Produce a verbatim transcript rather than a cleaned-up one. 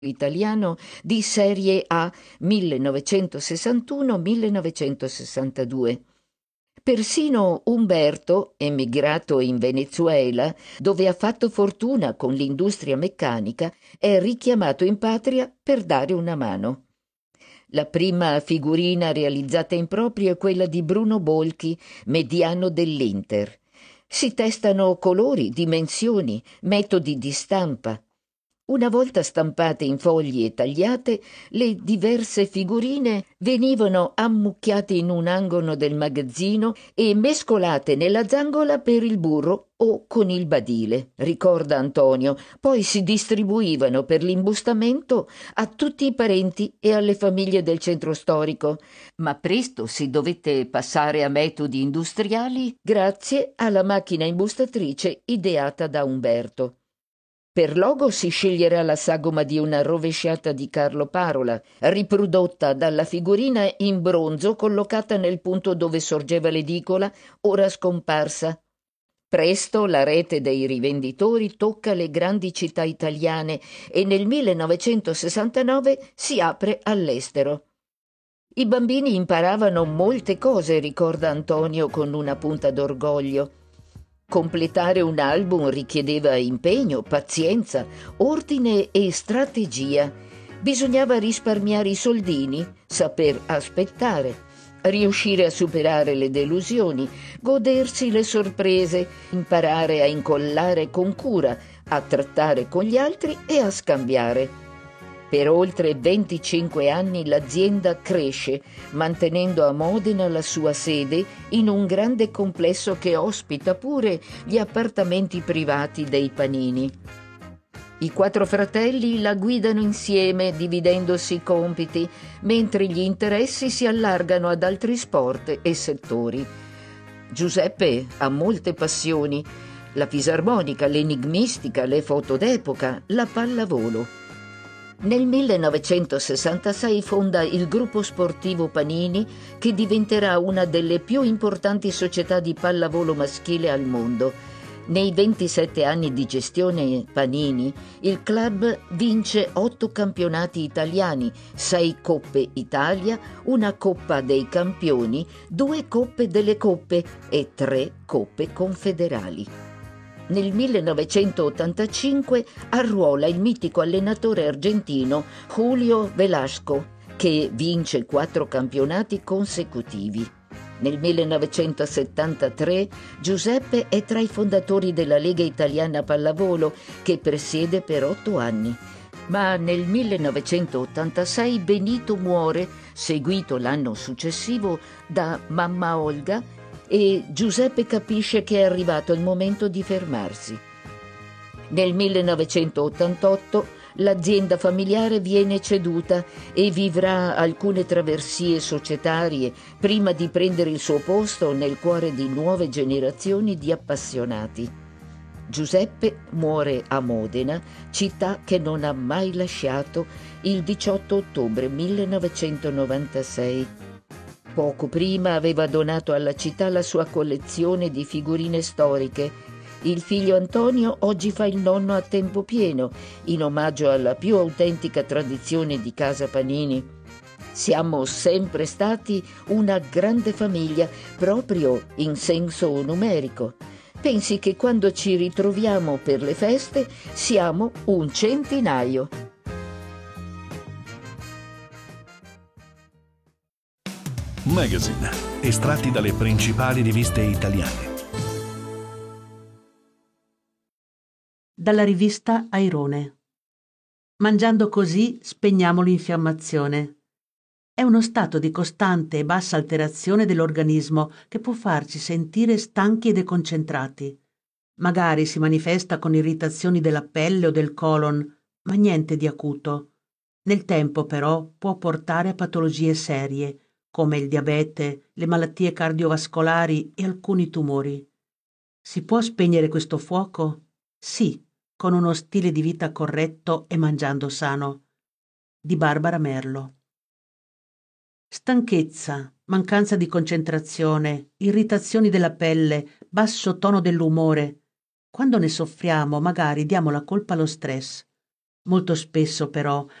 italiano di serie A millenovecentosessantuno-millenovecentosessantadue. Persino Umberto, emigrato in Venezuela, dove ha fatto fortuna con l'industria meccanica, è richiamato in patria per dare una mano. La prima figurina realizzata in proprio è quella di Bruno Bolchi, mediano dell'Inter. Si testano colori, dimensioni, metodi di stampa. Una volta stampate in fogli e tagliate, le diverse figurine venivano ammucchiate in un angolo del magazzino e mescolate nella zangola per il burro o con il badile, ricorda Antonio. Poi si distribuivano per l'imbustamento a tutti i parenti e alle famiglie del centro storico. Ma presto si dovette passare a metodi industriali grazie alla macchina imbustatrice ideata da Umberto. Per logo si sceglierà la sagoma di una rovesciata di Carlo Parola, riprodotta dalla figurina in bronzo collocata nel punto dove sorgeva l'edicola, ora scomparsa. Presto la rete dei rivenditori tocca le grandi città italiane e nel millenovecentosessantanove si apre all'estero. I bambini imparavano molte cose, ricorda Antonio con una punta d'orgoglio. Completare un album richiedeva impegno, pazienza, ordine e strategia. Bisognava risparmiare i soldini, saper aspettare, riuscire a superare le delusioni, godersi le sorprese, imparare a incollare con cura, a trattare con gli altri e a scambiare. Per oltre venticinque anni l'azienda cresce, mantenendo a Modena la sua sede in un grande complesso che ospita pure gli appartamenti privati dei Panini. I quattro fratelli la guidano insieme, dividendosi i compiti, mentre gli interessi si allargano ad altri sport e settori. Giuseppe ha molte passioni: la fisarmonica, l'enigmistica, le foto d'epoca, la pallavolo. Nel millenovecentosessantasei fonda il gruppo sportivo Panini, che diventerà una delle più importanti società di pallavolo maschile al mondo. Nei ventisette anni di gestione Panini, il club vince otto campionati italiani, sei Coppe Italia, una Coppa dei Campioni, due Coppe delle Coppe e tre Coppe Confederali. Nel millenovecentottantacinque arruola il mitico allenatore argentino Julio Velasco, che vince quattro campionati consecutivi. Nel millenovecentosettantatré Giuseppe è tra i fondatori della Lega Italiana Pallavolo, che presiede per otto anni. Ma nel millenovecentottantasei Benito muore, seguito l'anno successivo da mamma Olga, e Giuseppe capisce che è arrivato il momento di fermarsi. Nel millenovecentottantotto l'azienda familiare viene ceduta e vivrà alcune traversie societarie prima di prendere il suo posto nel cuore di nuove generazioni di appassionati. Giuseppe muore a Modena, città che non ha mai lasciato, il diciotto ottobre millenovecentonovantasei. Poco prima aveva donato alla città la sua collezione di figurine storiche. Il figlio Antonio oggi fa il nonno a tempo pieno, in omaggio alla più autentica tradizione di Casa Panini. Siamo sempre stati una grande famiglia, proprio in senso numerico. Pensi che quando ci ritroviamo per le feste siamo un centinaio. Magazine, estratti dalle principali riviste italiane. Dalla rivista Airone. Mangiando così spegniamo l'infiammazione. È uno stato di costante e bassa alterazione dell'organismo che può farci sentire stanchi e deconcentrati. Magari si manifesta con irritazioni della pelle o del colon, ma niente di acuto. Nel tempo, però, può portare a patologie serie, come il diabete, le malattie cardiovascolari e alcuni tumori. Si può spegnere questo fuoco? Sì, con uno stile di vita corretto e mangiando sano. Di Barbara Merlo. Stanchezza, mancanza di concentrazione, irritazioni della pelle, basso tono dell'umore. Quando ne soffriamo, magari diamo la colpa allo stress. Molto spesso, però,